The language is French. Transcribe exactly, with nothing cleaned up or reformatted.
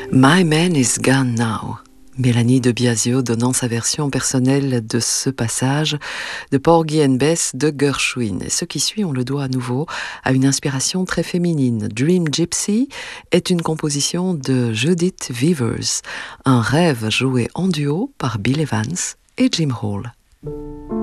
My Man is Gone Now. Mélanie de Biasio donnant sa version personnelle de ce passage de Porgy and Bess de Gershwin. Et ce qui suit, on le doit à nouveau à une inspiration très féminine. Dream Gypsy est une composition de Judith Weavers, un rêve joué en duo par Bill Evans et Jim Hall.